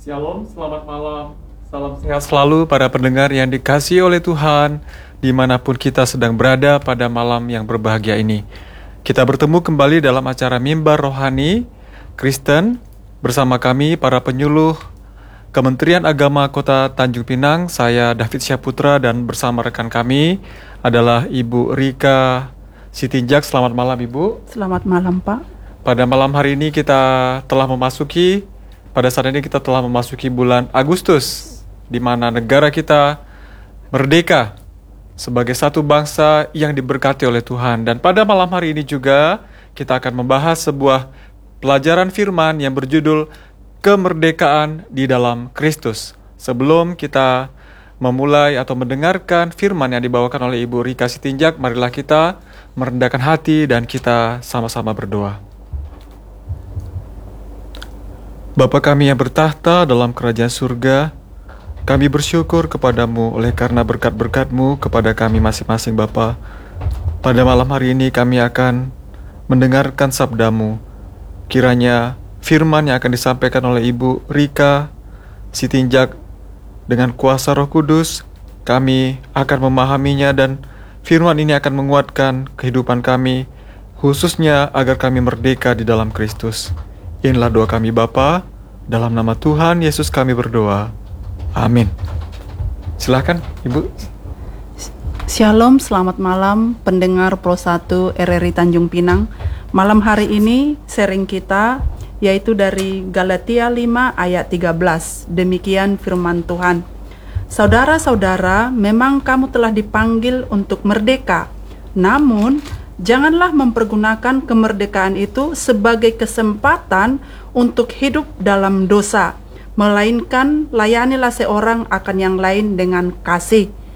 Shalom, selamat malam. Salam sehat selalu para pendengar yang dikasihi oleh Tuhan, dimanapun kita sedang berada pada malam yang berbahagia ini. Kita bertemu kembali dalam acara Mimbar Rohani Kristen bersama kami para penyuluh Kementerian Agama Kota Tanjung Pinang. Saya David Syaputra dan bersama rekan kami adalah Ibu Rika Sitinjak. Selamat malam Ibu. Selamat malam Pak. Pada malam hari ini pada saat ini kita telah memasuki bulan Agustus, di mana negara kita merdeka sebagai satu bangsa yang diberkati oleh Tuhan. Dan pada malam hari ini juga kita akan membahas sebuah pelajaran firman yang berjudul Kemerdekaan di dalam Kristus. Sebelum kita memulai atau mendengarkan firman yang dibawakan oleh Ibu Rika Sitinjak, marilah kita merendahkan hati dan kita sama-sama berdoa. Bapa kami yang bertahta dalam kerajaan surga, kami bersyukur kepadamu oleh karena berkat-berkat-Mu kepada kami masing-masing Bapa. Pada malam hari ini kami akan mendengarkan sabda-Mu. Kiranya firman yang akan disampaikan oleh Ibu Rika Sitinjak dengan kuasa Roh Kudus, kami akan memahaminya dan firman ini akan menguatkan kehidupan kami, khususnya agar kami merdeka di dalam Kristus. Inilah doa kami Bapa, dalam nama Tuhan Yesus kami berdoa. Amin. Silakan Ibu. Shalom, selamat malam pendengar Pro 1 RRI Tanjung Pinang. Malam hari ini sharing kita yaitu dari Galatia 5 ayat 13. Demikian firman Tuhan. Saudara-saudara, memang kamu telah dipanggil untuk merdeka. Namun janganlah mempergunakan kemerdekaan itu sebagai kesempatan untuk hidup dalam dosa, melainkan layanilah seorang akan yang lain dengan kasih.